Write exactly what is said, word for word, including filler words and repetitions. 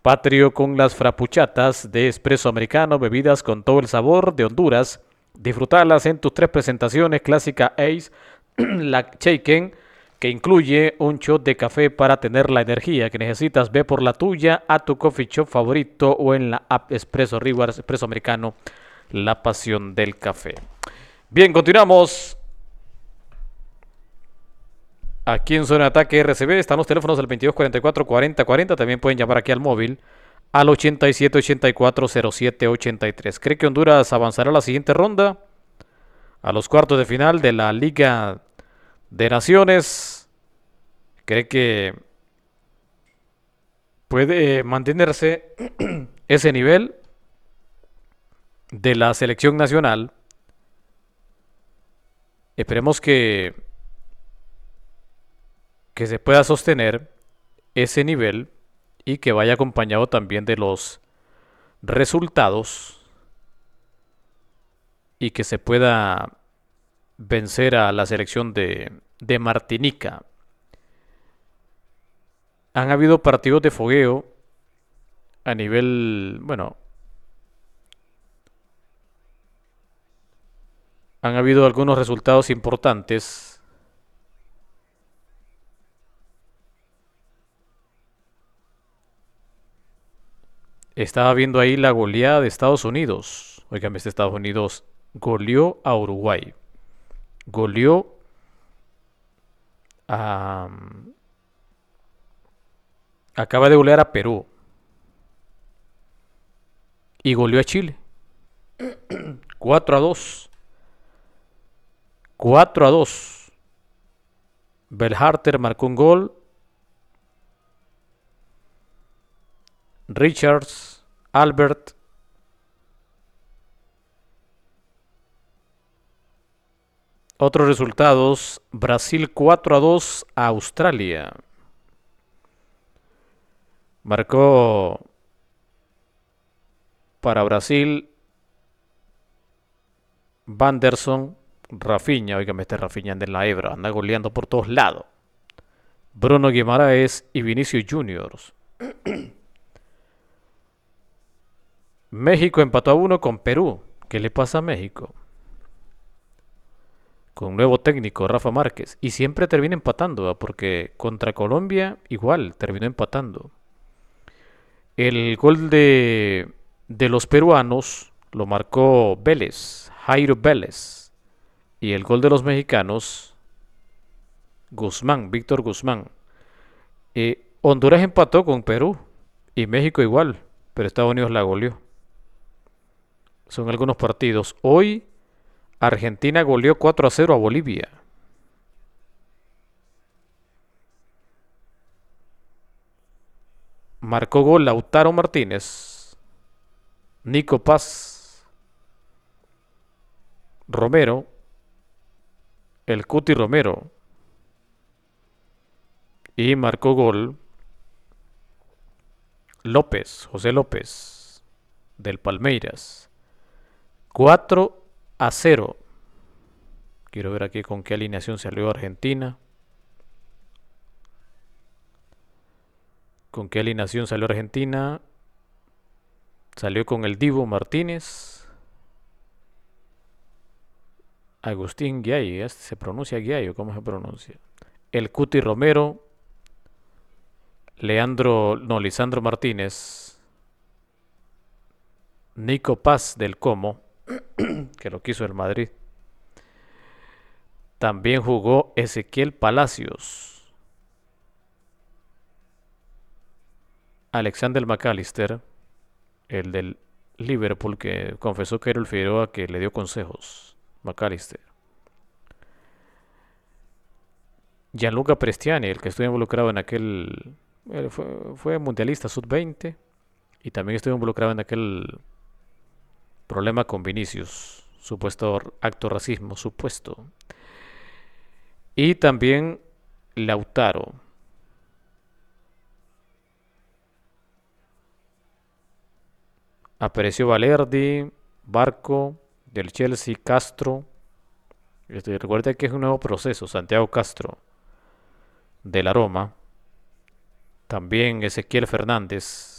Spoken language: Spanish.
Patrio con las frapuchatas de espresso americano, bebidas con todo el sabor de Honduras. Disfrutarlas en tus tres presentaciones, clásica Ace, la Shaken, que incluye un shot de café para tener la energía que necesitas. Ve por la tuya a tu coffee shop favorito o en la app Espresso Rewards, Espresso Americano, la pasión del café. Bien, continuamos. Aquí en Zona de Ataque R C B están los teléfonos del veintidós cuarenta y cuatro cuarenta cuarenta. También pueden llamar aquí al móvil al ochenta y siete ochenta y cuatro cero siete ochenta y tres. ¿Cree que Honduras avanzará a la siguiente ronda? A los cuartos de final de la Liga de Naciones. ¿Cree que puede mantenerse ese nivel de la selección nacional? Esperemos que, que se pueda sostener ese nivel y que vaya acompañado también de los resultados y que se pueda vencer a la selección de, de Martinica. Han habido partidos de fogueo a nivel, bueno, han habido algunos resultados importantes. Estaba viendo ahí la goleada de Estados Unidos. Oigan, este Estados Unidos goleó a Uruguay. Goleó a... Acaba de golear a Perú. Y goleó a Chile. cuatro a dos. cuatro a dos. Belharter marcó un gol. Richards, Albert. Otros resultados. Brasil cuatro a dos a Australia. Marcó para Brasil Vanderson, Rafinha. Oigan, este Rafinha anda en la hebra, anda goleando por todos lados. Bruno Guimaraes y Vinicius Juniors. México empató a uno con Perú. ¿Qué le pasa a México? Con nuevo técnico, Rafa Márquez. Y siempre termina empatando, ¿va? Porque contra Colombia igual terminó empatando. El gol de, de los peruanos lo marcó Vélez, Jairo Vélez. Y el gol de los mexicanos, Guzmán, Víctor Guzmán. Eh, Honduras empató con Perú y México igual, pero Estados Unidos la goleó. Son algunos partidos. Hoy Argentina goleó cuatro a cero a Bolivia. Marcó gol Lautaro Martínez, Nico Paz, Romero, el Cuti Romero. Y marcó gol López, José López, del Palmeiras. cuatro a cero. Quiero ver aquí con qué alineación salió Argentina. ¿Con qué alineación salió Argentina? Salió con el Divo Martínez. Agustín Guiay, ¿este se pronuncia Guiay o cómo se pronuncia? El Cuti Romero. Leandro, no, Lisandro Martínez. Nico Paz del Como, que lo quiso el Madrid. También jugó Ezequiel Palacios. Alexander McAllister, el del Liverpool, que confesó que era el Figueroa que le dio consejos. McAllister. Gianluca Prestiani, el que estuvo involucrado en aquel... Fue, fue mundialista sub veinte y también estuvo involucrado en aquel problema con Vinicius, supuesto acto racismo, supuesto. Y también Lautaro. Apareció Valerdi, Barco, del Chelsea, Castro. Este, recuerda que es un nuevo proceso, Santiago Castro, de la Roma. También Ezequiel Fernández,